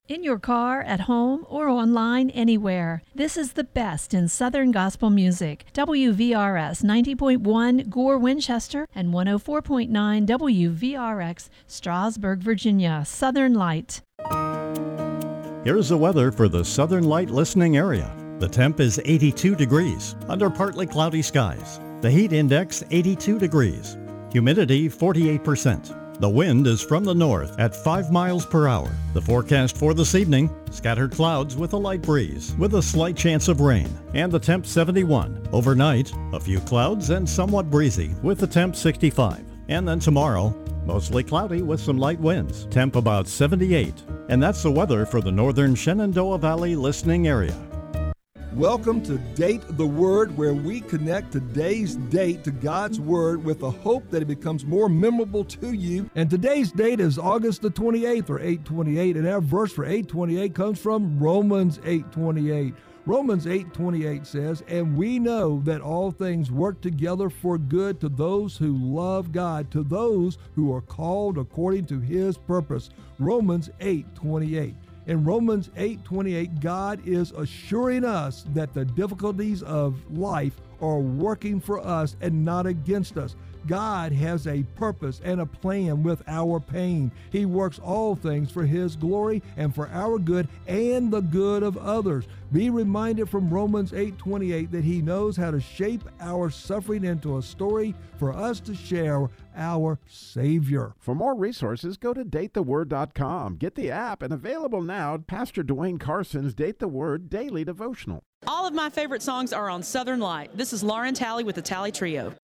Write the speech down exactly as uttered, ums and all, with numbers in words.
In your car, at home, or online, anywhere. This is the best in Southern Gospel music. W V R S ninety point one Gore, Winchester, and one oh four point nine W V R X Strasburg, Virginia. Southern Light. Here's the weather for the Southern Light listening area. The temp is eighty-two degrees, under partly cloudy skies. The heat index eighty-two degrees. Humidity forty-eight percent. The wind is from the north at five miles per hour. The forecast for this evening, scattered clouds with a light breeze, with a slight chance of rain. And the temp seventy-one. Overnight, a few clouds and somewhat breezy, with the temp sixty-five. And then tomorrow, mostly cloudy with some light winds. Temp about seventy-eight. And that's the weather for the northern Shenandoah Valley listening area. Welcome to Date the Word, where we connect today's date to God's Word with the hope that it becomes more memorable to you. And today's date is August the twenty-eighth, or eight twenty-eight, and our verse for eight twenty-eight comes from Romans eight twenty-eight. Romans eight twenty-eight says, "And we know that all things work together for good to those who love God, to those who are called according to His purpose." Romans eight twenty-eight. In Romans eight twenty-eight, God is assuring us that the difficulties of life are working for us and not against us. God has a purpose and a plan with our pain. He works all things for His glory and for our good and the good of others. Be reminded from Romans eight twenty-eight that He knows how to shape our suffering into a story for us to share our Savior. For more resources, go to date the word dot com. Get the app, and available now, Pastor Dwayne Carson's Date the Word Daily Devotional. All of my favorite songs are on Southern Light. This is Lauren Talley with the Talley Trio.